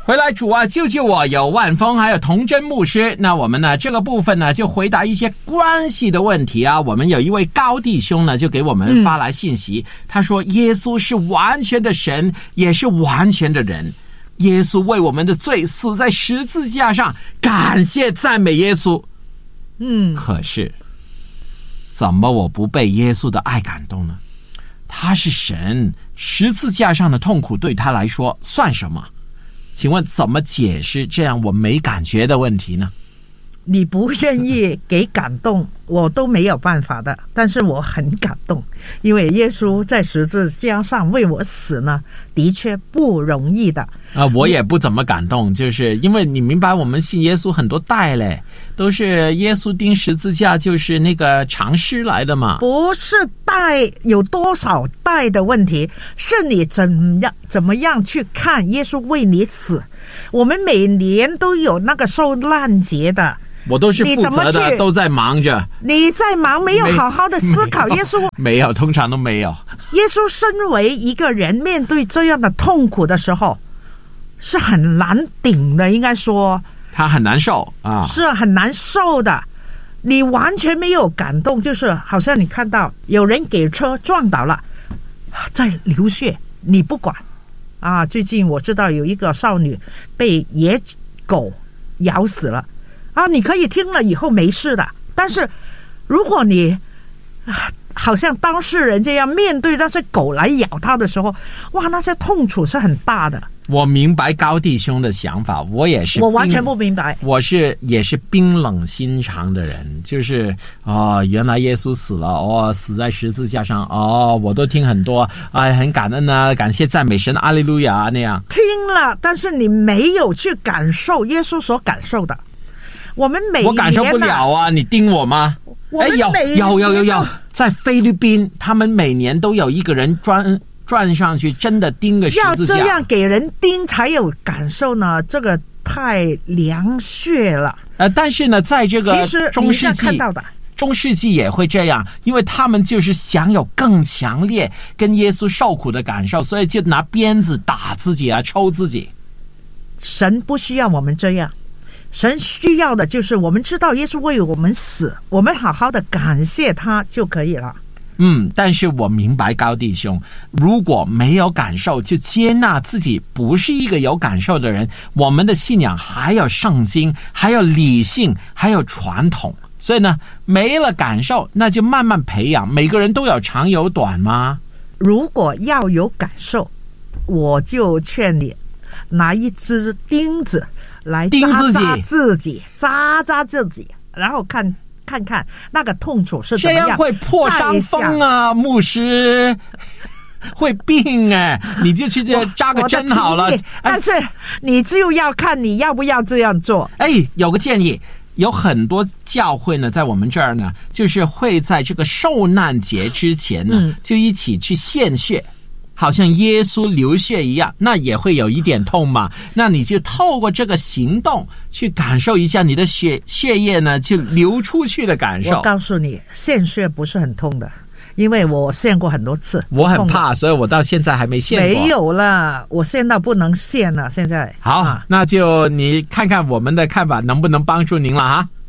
回来主啊救救我，有万峰还有童真牧师。那我们呢这个部分呢就回答一些关系的问题啊。我们有一位高弟兄呢就给我们发来信息，他说耶稣是完全的神，也是完全的人。耶稣为我们的罪死在十字架上，感谢赞美耶稣。可是怎么我不被耶稣的爱感动呢？他是神，十字架上的痛苦对他来说算什么？请问怎么解释这样我没感觉的问题呢？ 你不愿意给感动我都没有办法的，但是我很感动，因为耶稣在十字架上为我死呢，的确不容易的。 我也不怎么感动，就是因为你明白我们信耶稣很多代嘞，都是耶稣钉十字架就是那个常识来的嘛。 不是代有多少代的问题，是你怎么样去看耶稣为你死。我们每年都有那个受难节的， 我都是负责的，都在忙着。 你在忙，没有好好的思考耶稣。 没有，通常都没有。 耶稣身为一个人，面对这样的痛苦的时候是很难顶的，应该说他很难受啊， 是很难受的。你完全没有感动，就是好像你看到有人给车撞倒了在流血，你不管啊。最近我知道有一个少女被野狗咬死了啊，你可以听了以后没事的，但是如果你好像当事人这样面对那些狗来咬他的时候，哇，那些痛楚是很大的。 我明白高弟兄的想法，我也是， 我完全不明白。 我也是冰冷心肠的人，就是原来耶稣死了，死在十字架上，我都听很多，很感恩啊，感谢赞美神，阿利路亚那样听了，但是你没有去感受耶稣所感受的。我们每年我感受不了啊，你盯我吗？有，在菲律宾，他们每年都有一个人转上去，真的钉个十字架。 要这样给人钉才有感受呢，这个太凉血了。 但是呢，在这个中世纪， 看到的中世纪也会这样，因为他们就是想有更强烈跟耶稣受苦的感受，所以就拿鞭子打自己啊，抽自己。 神不需要我们这样。神需要的就是我们知道耶稣为我们死，我们好好的感谢他就可以了。 但是我明白高弟兄，如果没有感受就接纳自己不是一个有感受的人，我们的信仰还有圣经，还有理性，还有传统，所以呢，没了感受那就慢慢培养。每个人都有长有短吗？ 如果要有感受，我就劝你拿一支钉子来扎自己，然后看那个痛楚是怎么样。 这样会破伤风啊，牧师会病你就去扎个针好了。 但是你就要看你要不要这样做。 有个建议，有很多教会呢，在我们这儿呢，就是会在这个受难节之前呢，就一起去献血。好像耶稣流血一样，那也会有一点痛嘛。那你就透过这个行动去感受一下你的血液呢就流出去的感受。 我告诉你，献血不是很痛的，因为我献过很多次。 我很怕，所以我到现在还没献过。 没有了，我献到不能献了。现在好，那就你看看我们的看法能不能帮助您了哈。